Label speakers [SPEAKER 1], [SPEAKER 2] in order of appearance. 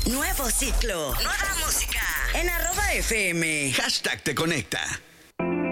[SPEAKER 1] Nuevo ciclo. Nueva música. En @FM.
[SPEAKER 2] #te conecta.